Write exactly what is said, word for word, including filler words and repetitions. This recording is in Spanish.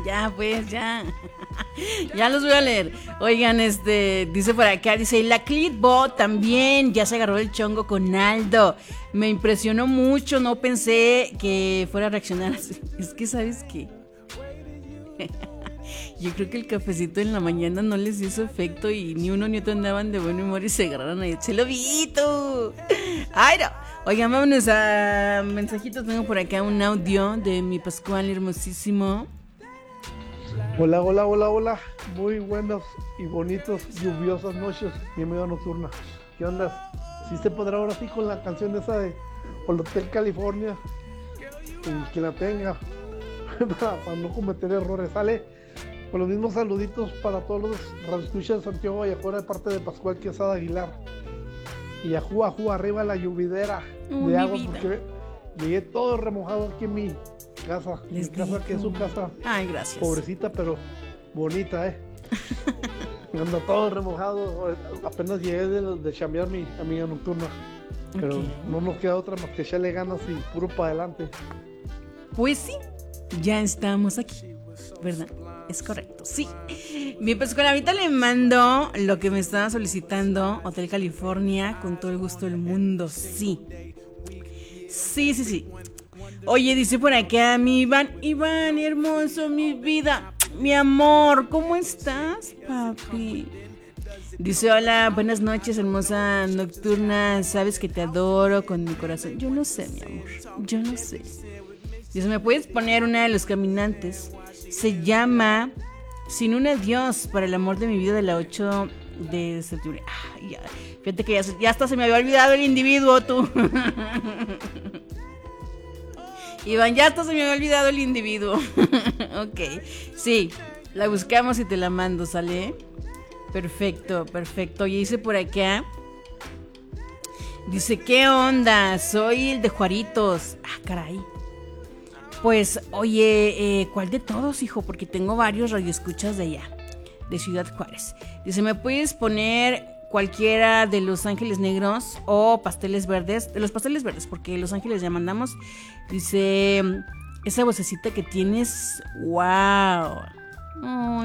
Ya, pues, ya. Ya los voy a leer. Oigan, este, dice por acá, dice, la Clitbot también ya se agarró el chongo con Aldo. Me impresionó mucho, no pensé que fuera a reaccionar así. Es que, ¿sabes qué? Yo creo que el cafecito en la mañana no les hizo efecto y ni uno ni otro andaban de buen humor y se agarraron a ese lobito. Ay, no. Oigan, vámonos a mensajitos. Tengo por acá un audio de mi Pascual hermosísimo. Hola, hola, hola, hola. Muy buenas y bonitas, lluviosas noches, mi amiga nocturna. ¿Qué onda? ¿Sí se podrá ahora sí con la canción esa de Hotel California? Y quien la tenga, para, para no cometer errores. Sale con los mismos saluditos para todos los radioescuchas de Santiago Vallajuela de parte de Pascual Quesada Aguilar. Y ajú, ajú, arriba la lluvia Oh, de mi agua, vida. porque llegué todo remojado aquí en mi casa. Les mi casa, digo. que es su casa. Ay, gracias. Pobrecita, pero bonita, ¿eh? Ando todo remojado. Apenas llegué de, de chambear mi amiga nocturna. Pero Ok. no nos queda otra más que echarle ganas y puro para adelante. Pues sí, ya estamos aquí, ¿verdad? Es correcto, sí. Bien, pues con ahorita le mando lo que me estaba solicitando Hotel California con todo el gusto del mundo, sí. Sí, sí, sí. Oye, dice por acá mi Iván, Iván, hermoso, mi vida, mi amor, ¿cómo estás, papi? Dice, hola, buenas noches, hermosa nocturna, sabes que te adoro con mi corazón. Yo no sé, mi amor, yo no sé. Dice, ¿me puedes poner una de Los Caminantes? Se llama Sin un adiós para el amor de mi vida de la ocho de septiembre. Ah, ya. Fíjate que ya, ya hasta se me había olvidado el individuo, tú. Iván, ya hasta se me había olvidado el individuo. Ok, sí, la buscamos y te la mando, ¿sale? Perfecto, perfecto. Y dice por acá, dice, ¿qué onda? Soy el de Juaritos. Ah, caray. Pues, oye, eh, ¿cuál de todos, hijo? Porque tengo varios radioescuchas de allá, de Ciudad Juárez. Dice, ¿me puedes poner cualquiera de Los Ángeles Negros o Pasteles Verdes? De los Pasteles Verdes, porque Los Ángeles ya mandamos. Dice, esa vocecita que tienes, wow. Oh,